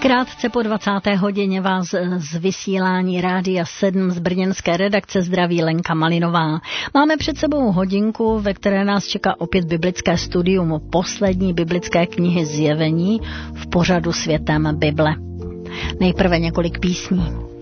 Krátce po 20. hodině vás z vysílání Rádia 7 z brněnské redakce zdraví Lenka Malinová. Máme před sebou hodinku, ve které nás čeká opět biblické studium poslední biblické knihy Zjevení v pořadu Světem Bible. Nejprve několik písní.